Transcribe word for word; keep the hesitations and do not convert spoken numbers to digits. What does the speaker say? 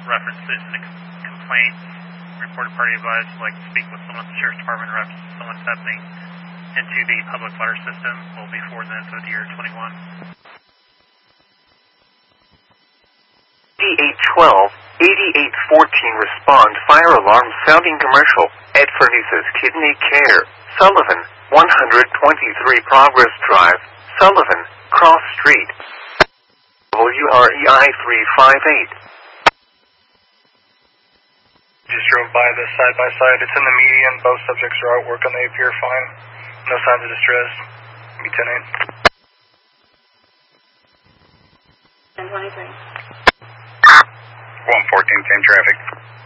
references in a complaint, reported party advised, like to speak with someone at the Sheriff's Department reps, someone's happening into the public water system, will be forwarding the info to year twenty-one. eighty-eight twelve, eighty-eight fourteen respond, fire alarm sounding commercial, Ed Furnace's Kidney Care, Sullivan, one twenty-three Progress Drive, Sullivan, Cross Street, W R E I three five eight. Just drove by this side by side. It's in the median. Both subjects are out working. They appear fine. No signs of distress. Be ten eight. ten twenty-three. one fourteen, same traffic.